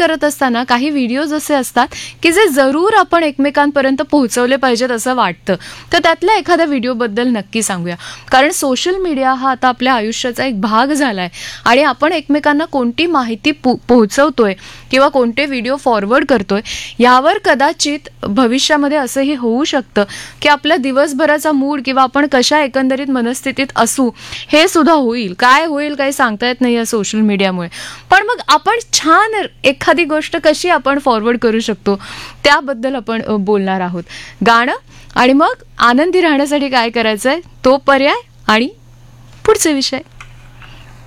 करत असताना काही व्हिडिओज असे असतात की जे जरूर आपण एकमेकांपर्यंत पोहोचवले पाहिजेत असं वाटतं. तर त्यातल्या एखाद्या व्हिडिओबद्दल नक्की सांगूया. कारण सोशल मीडिया हा आता आपल्या आयुष्याचा एक भाग झालाय आणि आपण एकमेकांना कोणती माहिती पोहोचवतोय किंवा कोणते व्हिडिओ फॉरवर्ड करतोय यावर कदाचित भविष्यामध्ये असंही होऊ शकतं की आपल्या दिवसभराचा मूड किंवा आपण कशा एकंदरीत मनस्थितीत असू हे सुद्धा होईल. काय होईल काही सांगता येत नाही या सोशल मीडियामुळे. पण मग आपण छान एखादी गोष्ट कशी आपण फॉरवर्ड करू शकतो त्याबद्दल आपण बोलणार आहोत. गाणं आणि मग आनंदी राहण्यासाठी काय करायचंय तो पर्याय आणि पुढचे विषय.